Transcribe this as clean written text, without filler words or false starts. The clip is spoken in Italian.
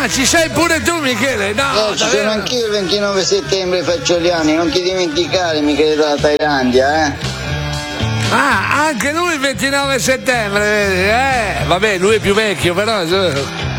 Ah, ci sei pure tu, Michele? No, ci sono anch'io il 29 settembre, faccio gli anni, non ti dimenticare, Michele dalla Thailandia, Ah, anche lui il 29 settembre, vedi? Vabbè, lui è più vecchio, però.